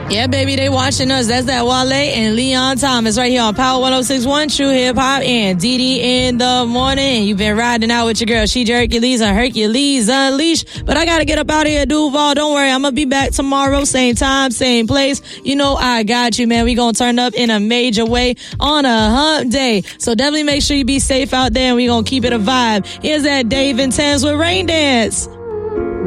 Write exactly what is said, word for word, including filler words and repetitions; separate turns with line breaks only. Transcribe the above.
Yeah, baby, they watching us. That's that Wale and Leon Thomas right here on Power one oh six point one, True Hip Hop, and Dee Dee in the morning. You've been riding out with your girl, She Hercules, and Hercules Unleashed. But I got to get up out of here, Duval. Don't worry, I'm going to be back tomorrow, same time, same place. You know I got you, man. We going to turn up in a major way on a hump day. So definitely make sure you be safe out there, and we going to keep it a vibe. Here's that Dave and Thames with Rain Dance.